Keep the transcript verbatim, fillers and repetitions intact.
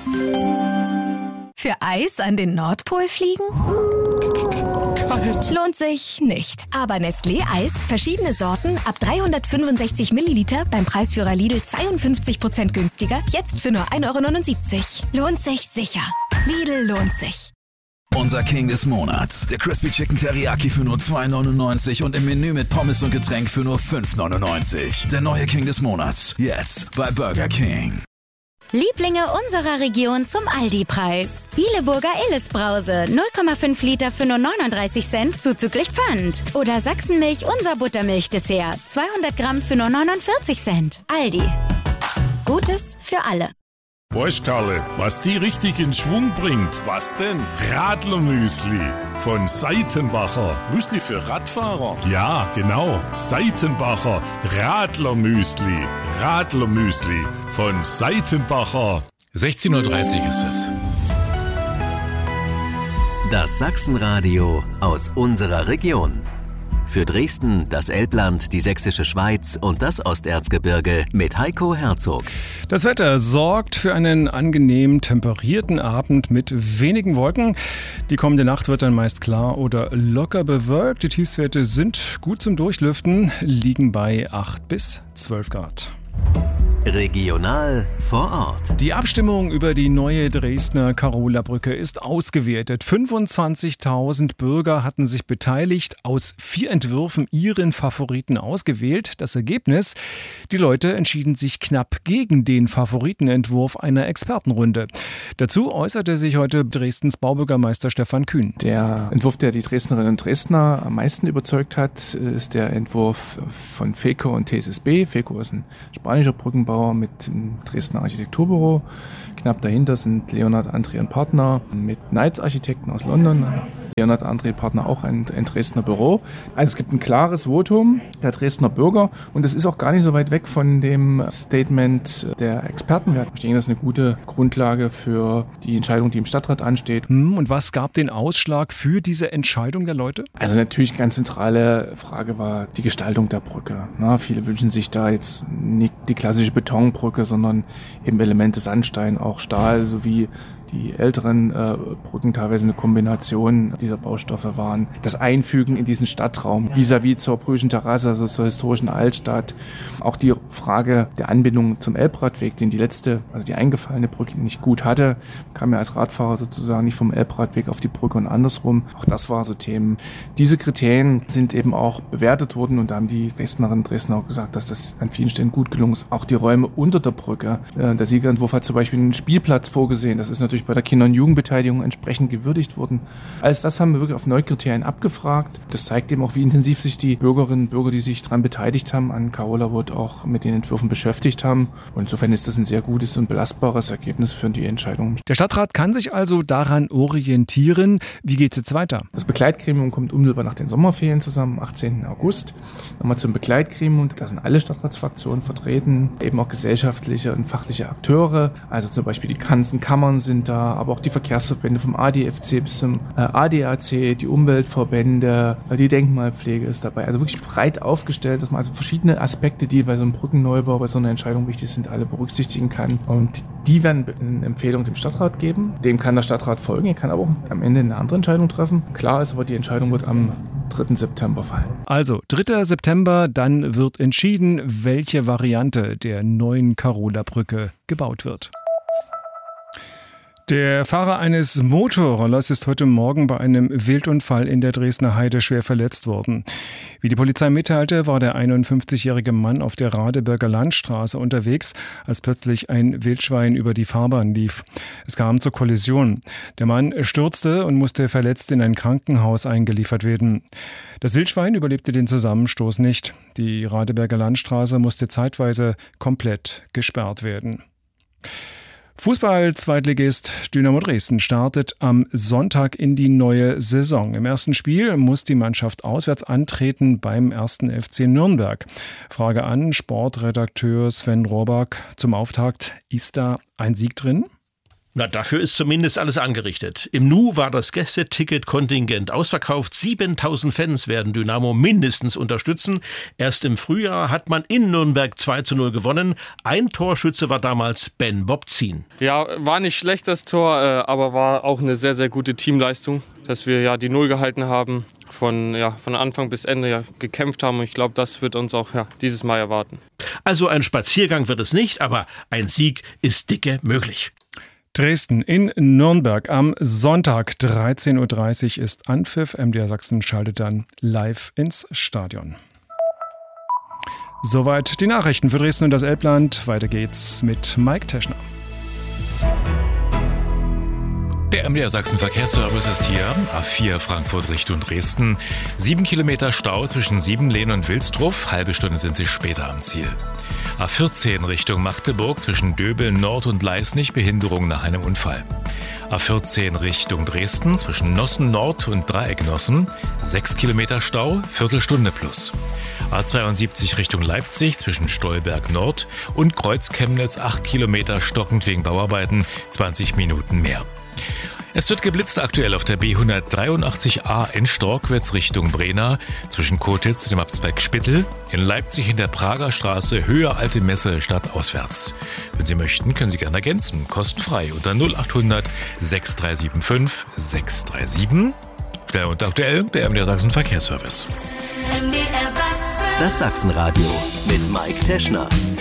Für Eis an den Nordpol fliegen? Kalt. Lohnt sich nicht. Aber Nestlé Eis, verschiedene Sorten, ab dreihundertfünfundsechzig Milliliter, beim Preisführer Lidl zweiundfünfzig Prozent günstiger, jetzt für nur ein Euro neunundsiebzig. Lohnt sich sicher. Lidl lohnt sich. Unser King des Monats. Der Crispy Chicken Teriyaki für nur zwei neunundneunzig und im Menü mit Pommes und Getränk für nur fünf neunundneunzig. Der neue King des Monats. Jetzt bei Burger King. Lieblinge unserer Region zum Aldi-Preis. Bieleburger Illes-Brause, null Komma fünf Liter für nur neununddreißig Cent, zuzüglich Pfand. Oder Sachsenmilch, unser Buttermilch-Dessert, zweihundert Gramm für nur neunundvierzig Cent. Aldi. Gutes für alle. Weißt Karle, was die richtig in Schwung bringt? Was denn? Radlermüsli von Seitenbacher. Müsli für Radfahrer? Ja, genau. Seitenbacher Radlermüsli. Radlermüsli von Seitenbacher. sechzehn Uhr dreißig ist es. Das Sachsenradio aus unserer Region. Für Dresden, das Elbland, die Sächsische Schweiz und das Osterzgebirge mit Heiko Herzog. Das Wetter sorgt für einen angenehm temperierten Abend mit wenigen Wolken. Die kommende Nacht wird dann meist klar oder locker bewölkt. Die Tiefstwerte sind gut zum Durchlüften, liegen bei acht bis zwölf Grad. Regional vor Ort. Die Abstimmung über die neue Dresdner Karola-Brücke ist ausgewertet. fünfundzwanzigtausend Bürger hatten sich beteiligt, aus vier Entwürfen ihren Favoriten ausgewählt. Das Ergebnis? Die Leute entschieden sich knapp gegen den Favoritenentwurf einer Expertenrunde. Dazu äußerte sich heute Dresdens Baubürgermeister Stefan Kühn. Der Entwurf, der die Dresdnerinnen und Dresdner am meisten überzeugt hat, ist der Entwurf von FECO und T S S B. FECO ist ein spanischer Brückenbauer mit dem Dresdner Architekturbüro. Knapp dahinter sind Leonhard André und Partner mit Knights Architekten aus London. Leonhard André Partner auch ein, ein Dresdner Büro. Also es gibt ein klares Votum der Dresdner Bürger und es ist auch gar nicht so weit weg von dem Statement der Experten. Ich denke, das ist eine gute Grundlage für die Entscheidung, die im Stadtrat ansteht. Und was gab den Ausschlag für diese Entscheidung der Leute? Also natürlich eine ganz zentrale Frage war die Gestaltung der Brücke. Na, viele wünschen sich da jetzt nicht die klassische Betonbrücke, sondern eben Elemente Sandstein, auch Stahl sowie die älteren äh, Brücken teilweise eine Kombination dieser Baustoffe waren. Das Einfügen in diesen Stadtraum vis-à-vis zur Brüchen Terrasse, also zur historischen Altstadt. Auch die Frage der Anbindung zum Elbradweg, den die letzte, also die eingefallene Brücke nicht gut hatte, kam ja als Radfahrer sozusagen nicht vom Elbradweg auf die Brücke und andersrum. Auch das war so Themen. Diese Kriterien sind eben auch bewertet worden und da haben die Dresdnerinnen und Dresdner auch gesagt, dass das an vielen Stellen gut gelungen ist. Auch die Räume unter der Brücke. Äh, der Siegerentwurf hat zum Beispiel einen Spielplatz vorgesehen. Das ist natürlich bei der Kinder- und Jugendbeteiligung entsprechend gewürdigt wurden. Alles das haben wir wirklich auf Neukriterien abgefragt. Das zeigt eben auch, wie intensiv sich die Bürgerinnen und Bürger, die sich daran beteiligt haben, an Karola Wood auch mit den Entwürfen beschäftigt haben. Und insofern ist das ein sehr gutes und belastbares Ergebnis für die Entscheidung. Der Stadtrat kann sich also daran orientieren. Wie geht es jetzt weiter? Das Begleitgremium kommt unmittelbar nach den Sommerferien zusammen, am achtzehnten August. Nochmal zum Begleitgremium. Da sind alle Stadtratsfraktionen vertreten, eben auch gesellschaftliche und fachliche Akteure. Also zum Beispiel die ganzen Kammern sind da, aber auch die Verkehrsverbände vom A D F C bis zum äh, A D A C, die Umweltverbände, äh, die Denkmalpflege ist dabei. Also wirklich breit aufgestellt, dass man also verschiedene Aspekte, die bei so einem Brückenneubau, bei so einer Entscheidung wichtig sind, alle berücksichtigen kann. Und die werden eine Empfehlung dem Stadtrat geben. Dem kann der Stadtrat folgen, er kann aber auch am Ende eine andere Entscheidung treffen. Klar ist aber, die Entscheidung wird am dritten September fallen. Also dritter September, dann wird entschieden, welche Variante der neuen Karola-Brücke gebaut wird. Der Fahrer eines Motorrollers ist heute Morgen bei einem Wildunfall in der Dresdner Heide schwer verletzt worden. Wie die Polizei mitteilte, war der einundfünfzigjährige Mann auf der Radeberger Landstraße unterwegs, als plötzlich ein Wildschwein über die Fahrbahn lief. Es kam zur Kollision. Der Mann stürzte und musste verletzt in ein Krankenhaus eingeliefert werden. Das Wildschwein überlebte den Zusammenstoß nicht. Die Radeberger Landstraße musste zeitweise komplett gesperrt werden. Fußball-Zweitligist Dynamo Dresden startet am Sonntag in die neue Saison. Im ersten Spiel muss die Mannschaft auswärts antreten beim ersten F C Nürnberg. Frage an Sportredakteur Sven Rohrbach zum Auftakt. Ist da ein Sieg drin? Na, dafür ist zumindest alles angerichtet. Im Nu war das Gästeticket-Kontingent ausverkauft. siebentausend Fans werden Dynamo mindestens unterstützen. Erst im Frühjahr hat man in Nürnberg zwei zu null gewonnen. Ein Torschütze war damals Ben Bobzien. Ja, war nicht schlecht das Tor, aber war auch eine sehr, sehr gute Teamleistung, dass wir ja die Null gehalten haben, von, ja, von Anfang bis Ende ja, gekämpft haben. Und ich glaube, das wird uns auch ja, dieses Mal erwarten. Also ein Spaziergang wird es nicht, aber ein Sieg ist dicke möglich. Dresden in Nürnberg am Sonntag dreizehn Uhr dreißig ist Anpfiff. M D R Sachsen schaltet dann live ins Stadion. Soweit die Nachrichten für Dresden und das Elbland. Weiter geht's mit Mike Teschner. Der M D R Sachsen Verkehrsservice ist hier. A vier Frankfurt Richtung Dresden. Sieben Kilometer Stau zwischen Siebenlehn und Wilsdruff. Halbe Stunde sind Sie später am Ziel. A vierzehn Richtung Magdeburg zwischen Döbeln Nord und Leisnig. Behinderung nach einem Unfall. A vierzehn Richtung Dresden zwischen Nossen Nord und Dreieck Nossen. Sechs Kilometer Stau, Viertelstunde plus. A zweiundsiebzig Richtung Leipzig zwischen Stolberg Nord und Kreuz Chemnitz. Acht Kilometer stockend wegen Bauarbeiten. zwanzig Minuten mehr. Es wird geblitzt aktuell auf der B hundertdreiundachtzig A in Storkwitz Richtung Brena, zwischen Kotitz und dem Abzweig Spittel, in Leipzig in der Prager Straße, Höhe Alte Messe, stadtauswärts. Wenn Sie möchten, können Sie gerne ergänzen, kostenfrei unter null achthundert sechs drei sieben fünf sechs drei sieben. Schnell und aktuell, der M D R Sachsen Verkehrsservice. Das Sachsenradio mit Mike Teschner.